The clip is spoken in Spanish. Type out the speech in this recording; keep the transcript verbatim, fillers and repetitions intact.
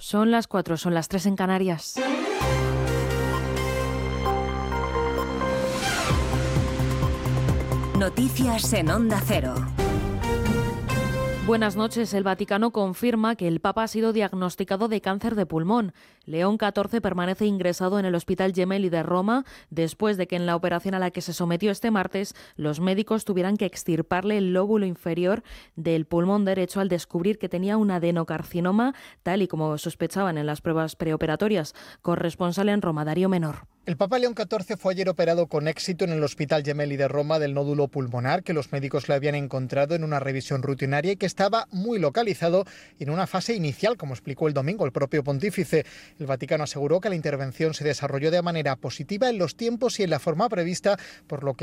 Son las cuatro, son las tres en Canarias. Noticias en Onda Cero. Buenas noches. El Vaticano confirma que el Papa ha sido diagnosticado de cáncer de pulmón. León catorce permanece ingresado en el Hospital Gemelli de Roma después de que en la operación a la que se sometió este martes los médicos tuvieran que extirparle el lóbulo inferior del pulmón derecho al descubrir que tenía un adenocarcinoma, tal y como sospechaban en las pruebas preoperatorias. Corresponsal en Roma, Darío Menor. El Papa León catorce fue ayer operado con éxito en el Hospital Gemelli de Roma del nódulo pulmonar que los médicos le habían encontrado en una revisión rutinaria y que estaba muy localizado y en una fase inicial, como explicó el domingo el propio pontífice. El Vaticano aseguró que la intervención se desarrolló de manera positiva en los tiempos y en la forma prevista, por lo que